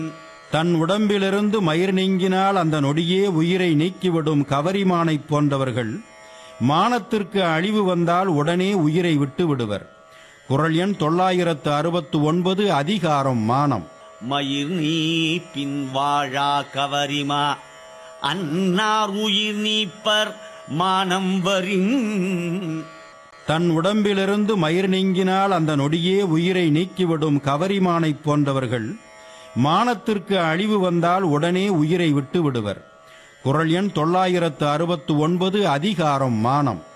தன் உடம்பிலிருந்து மயிர் நீங்கினால் அந்த நொடியே உயிரை நீக்கிவிடும் கவரிமானைப் போன்றவர்கள் மானத்திற்கு அழிவு வந்தால் உடனே உயிரை விட்டு விடுவர். குறள் எண் 969. அதிகாரம் மானம். மயிர் நீ பின் வாழா கவரிமா அன்னார் உயிர் நீப்பர் மானம் வரின். தன் உடம்பிலிருந்து மயிர் நீங்கினால் அந்த நொடியே உயிரை நீக்கிவிடும் கவரிமானைப் போன்றவர்கள் மானத்திற்கு அழிவு வந்தால் உடனே உயிரை விட்டு விடுவர். குறள் எண் 969. அதிகாரம் மானம்.